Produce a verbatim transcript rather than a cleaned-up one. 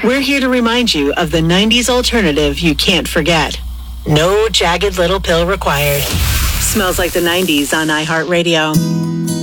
We're here to remind you of the nineties alternative you can't forget. No jagged little pill required. Smells Like the nineties on iHeartRadio.